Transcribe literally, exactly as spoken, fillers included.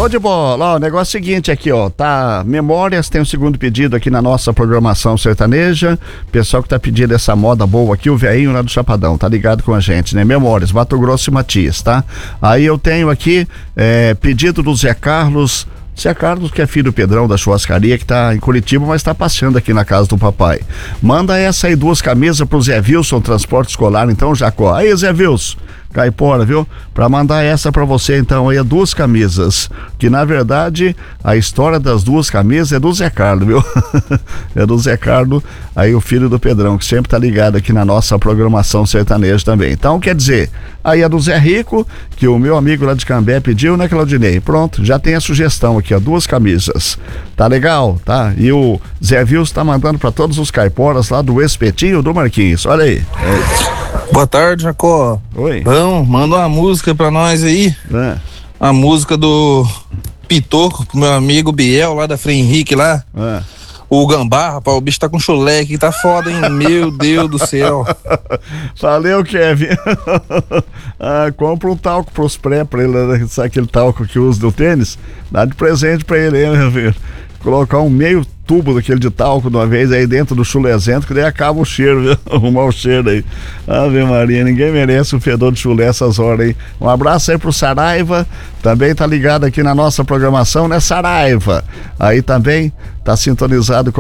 Show de bola. Ó, o negócio é o seguinte aqui, ó, tá, Memórias tem o segundo pedido aqui na nossa programação sertaneja, pessoal que tá pedindo essa moda boa aqui, o velhinho lá do Chapadão, tá ligado com a gente, né? Memórias, Mato Grosso e Matias, tá? Aí eu tenho aqui, é, pedido do Zé Carlos, Zé Carlos, que é filho do Pedrão da churrascaria, que tá em Curitiba, mas tá passeando aqui na casa do papai. Manda essa aí, duas camisas pro Zé Wilson, transporte escolar, então, Jacó. Aí, Zé Wilson, caipora, viu? Pra mandar essa pra você, então, aí, duas camisas. Que, na verdade, a história das duas camisas é do Zé Carlos, viu? É do Zé Carlos, aí o filho do Pedrão, que sempre tá ligado aqui na nossa programação sertaneja também. Então, quer dizer, aí a do Zé Rico, que o meu amigo lá de Cambé pediu, né, Claudinei? Pronto, já tem a sugestão aqui, ó, duas camisas. Tá legal, tá? E o Zé Wilson tá mandando pra todos os caiporas lá do Espetinho do Marquinhos, olha aí. É. Boa tarde, Jacó. Oi. Bom, manda uma música pra nós aí. É. A música do Pitoco, pro meu amigo Biel, lá da Frei Henrique, lá. É. O Gambá, rapaz, o bicho tá com chulé aqui, tá foda, hein? Meu Deus do céu. Valeu, Kevin. Ah, compra um talco pros pré pra ele, né? Sabe aquele talco que usa no tênis? Dá de presente pra ele, hein, meu filho? Colocar um meio tubo daquele de talco de uma vez aí dentro do chulezento, que daí acaba o cheiro, viu? Arrumar o cheiro aí. Ave Maria, ninguém merece o fedor de chulé essas horas aí. Um abraço aí pro Saraiva, também tá ligado aqui na nossa programação, né, Saraiva? Aí também tá sintonizado com